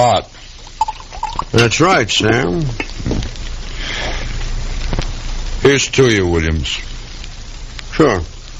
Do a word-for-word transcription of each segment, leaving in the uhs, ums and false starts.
hot. That's right, Sam. Here's to you, Williams. Sure.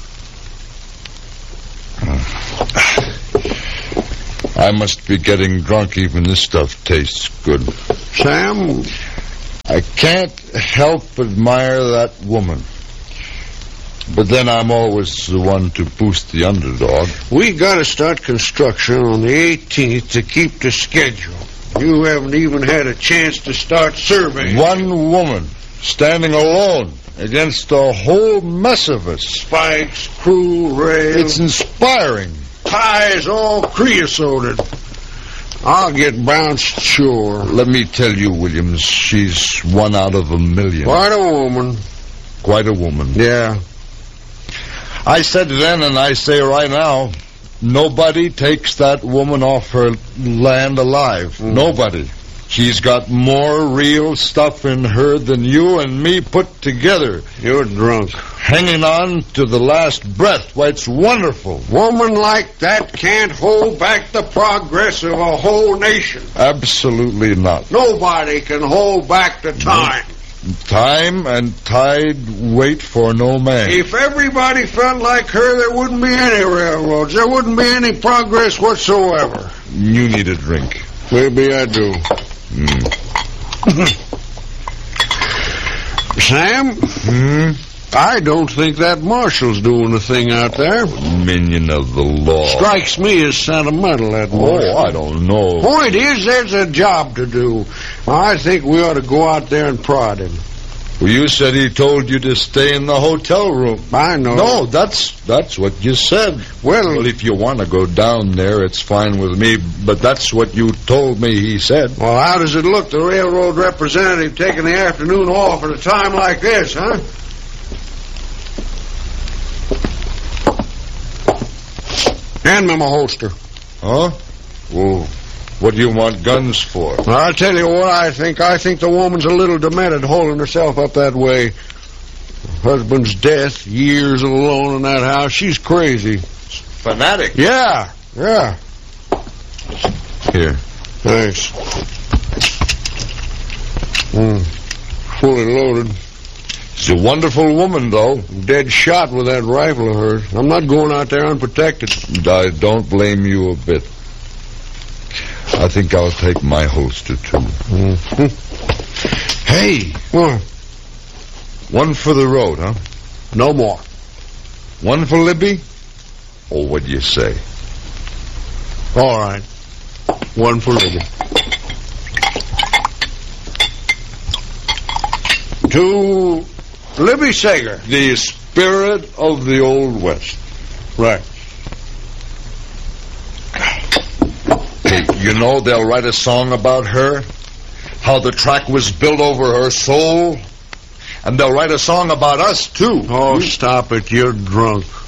I must be getting drunk. Even this stuff tastes good. Sam? I can't help but admire that woman. But then I'm always the one to boost the underdog. We gotta start construction on the eighteenth to keep the schedule. You haven't even had a chance to start surveying. One woman standing alone against a whole mess of us. Spikes, crew, rails. It's inspiring. Ties all creosoted. I'll get bounced, sure. Let me tell you, Williams, she's one out of a million. Quite a woman. Quite a woman. Yeah. I said then, and I say right now, nobody takes that woman off her land alive. Mm. Nobody. She's got more real stuff in her than you and me put together. You're drunk. Hanging on to the last breath. Why, it's wonderful. Woman like that can't hold back the progress of a whole nation. Absolutely not. Nobody can hold back the time. Time and tide wait for no man. If everybody felt like her, there wouldn't be any railroads. There wouldn't be any progress whatsoever. You need a drink. Maybe I do. Mm. Sam? Hmm? I don't think that marshal's doing a thing out there. Minion of the law. Strikes me as sentimental, that marshal. Oh, I don't know. Point is, there's a job to do. I think we ought to go out there and prod him. Well, you said he told you to stay in the hotel room. I know. No, that's that's what you said. Well, well, if you want to go down there, it's fine with me, but that's what you told me he said. Well, how does it look, the railroad representative taking the afternoon off at a time like this, huh? Hand me my holster. Huh? Well, what do you want guns for? Well, I'll tell you what I think. I think the woman's a little demented holding herself up that way. Her husband's death, years alone in that house. She's crazy. Fanatic. Yeah, yeah. Here. Thanks. Mm. Fully loaded. She's a wonderful woman, though. Dead shot with that rifle of hers. I'm not going out there unprotected. I don't blame you a bit. I think I'll take my holster, too. Mm-hmm. Hey! What? One for the road, huh? No more. One for Libby? Oh, what'd you say? All right. One for Libby. To Libby Sager. The spirit of the Old West. Right. Hey, you know they'll write a song about her? How the track was built over her soul? And they'll write a song about us, too. Oh, stop it. You're drunk.